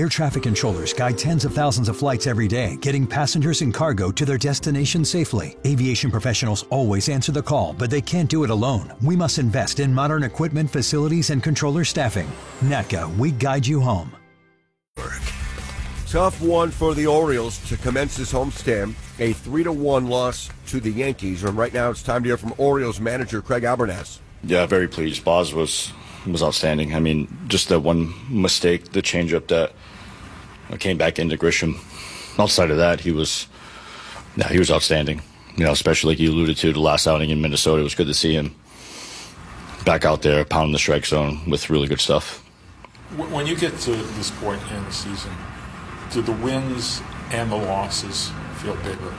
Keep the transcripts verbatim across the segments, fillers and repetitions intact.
Air traffic controllers guide tens of thousands of flights every day, getting passengers and cargo to their destination safely. Aviation professionals always answer the call, but they can't do it alone. We must invest in modern equipment, facilities, and controller staffing. N A T C A, we guide you home. Tough one for the Orioles to commence this homestand. A three to one loss to the Yankees. And right now it's time to hear from Orioles manager Craig Albernaz. Yeah, very pleased. Boz was was outstanding. I mean, just that one mistake, the changeup that came back into Grisham. Outside of that, he was, yeah, he was outstanding. You know, especially like you alluded to, the last outing in Minnesota. It was good to see him back out there pounding the strike zone with really good stuff. When you get to this point in the season, do the wins and the losses feel bigger?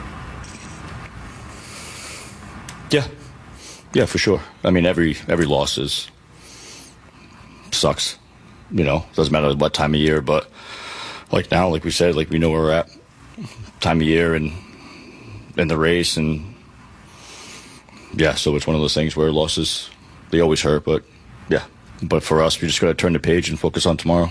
Yeah, yeah, for sure. I mean, every every loss is sucks. You know, doesn't matter what time of year, but like now, like we said, like we know where we're at, time of year and in the race, and yeah, so it's one of those things where losses, they always hurt, but yeah. But for us, we just got to turn the page and focus on tomorrow.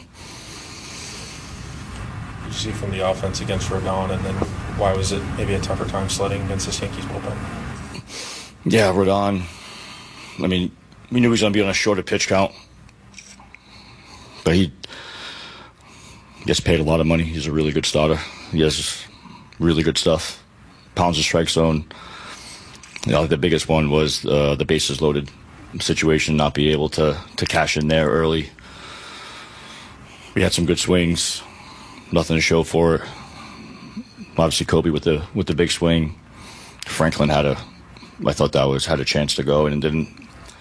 You see from the offense against Rodon, and then why was it maybe a tougher time sledding against this Yankees bullpen? Yeah, Rodon, I mean, we knew he was going to be on a shorter pitch count, but he gets paid a lot of money. He's a really good starter. He has really good stuff. Pounds the strike zone. You know, the biggest one was uh, the bases loaded situation, not be able to, to cash in there early. We had some good swings. Nothing to show for it. Obviously, Kobe with the with the big swing. Franklin had a, I thought that was had a chance to go and it didn't.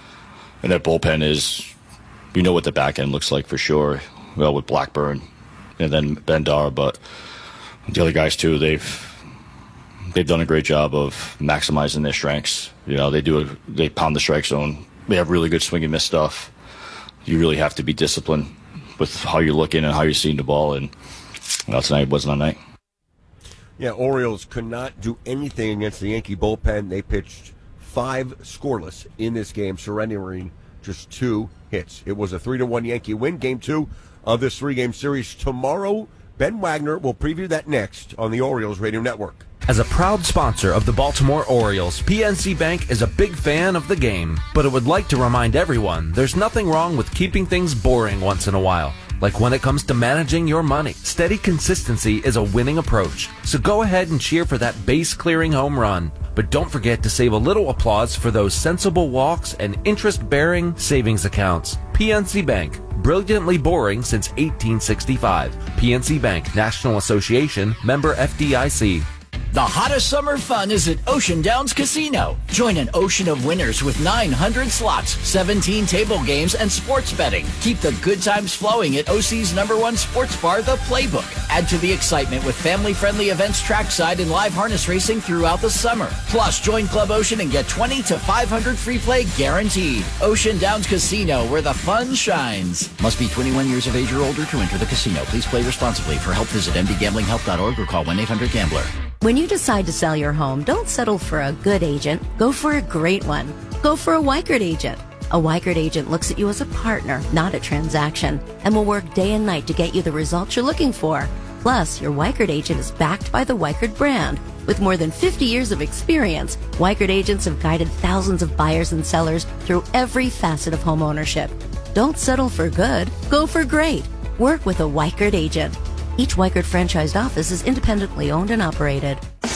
And that bullpen is, you know what the back end looks like for sure. Well, with Blackburn and then Bendar, but the other guys too, they've they've done a great job of maximizing their strengths. You know, they do a, they pound the strike zone. They have really good swing and miss stuff. You really have to be disciplined with how you're looking and how you're seeing the ball, and well, tonight wasn't a night. Yeah, Orioles could not do anything against the Yankee bullpen. They pitched five scoreless in this game, surrendering just two hits. It was a three to one Yankee win. Game two of this three-game series tomorrow. Ben Wagner will preview that next on the Orioles Radio Network. As a proud sponsor of the Baltimore Orioles, P N C Bank is a big fan of the game, but it would like to remind everyone there's nothing wrong with keeping things boring once in a while. Like when it comes to managing your money, steady consistency is a winning approach. So go ahead and cheer for that base-clearing home run. But don't forget to save a little applause for those sensible walks and interest-bearing savings accounts. P N C Bank, brilliantly boring since eighteen sixty-five. P N C Bank, National Association, member F D I C. The hottest summer fun is at Ocean Downs Casino. Join an ocean of winners with nine hundred slots, seventeen table games, and sports betting. Keep the good times flowing at O C's number one sports bar, The Playbook. Add to the excitement with family-friendly events trackside and live harness racing throughout the summer. Plus, join Club Ocean and get twenty to five hundred free play guaranteed. Ocean Downs Casino, where the fun shines. Must be twenty-one years of age or older to enter the casino. Please play responsibly. For help, visit m d gambling help dot org or call one eight hundred gambler. When you decide to sell your home, don't settle for a good agent. Go for a great one. Go for a Weichert agent. A Weichert agent looks at you as a partner, not a transaction, and will work day and night to get you the results you're looking for. Plus, your Weichert agent is backed by the Weichert brand. With more than fifty years of experience, Weichert agents have guided thousands of buyers and sellers through every facet of home ownership. Don't settle for good. Go for great. Work with a Weichert agent. Each Weichert franchised office is independently owned and operated.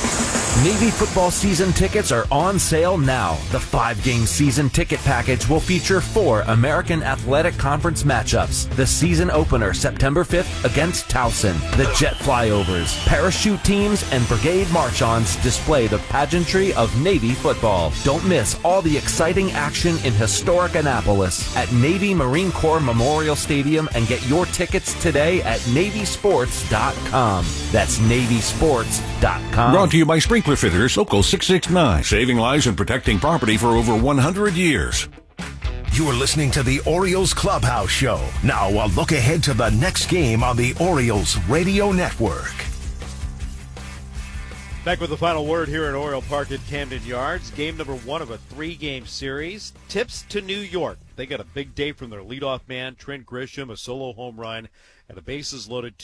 Navy football season tickets are on sale now. The five-game season ticket package will feature four American Athletic Conference matchups. The season opener, September fifth, against Towson. The jet flyovers, parachute teams, and brigade march-ons display the pageantry of Navy football. Don't miss all the exciting action in historic Annapolis at Navy Marine Corps Memorial Stadium, and get your tickets today at navy sports dot com. That's navy sports dot com. Brought to you by Sprinkler Fitters, Local six six nine, saving lives and protecting property for over one hundred years. You're listening to the Orioles Clubhouse Show. Now a look ahead to the next game on the Orioles Radio Network. Back with the final word here at Oriole Park at Camden Yards. Game number one of a three-game series. Tips to New York. They got a big day from their leadoff man, Trent Grisham, a solo home run, and the bases loaded.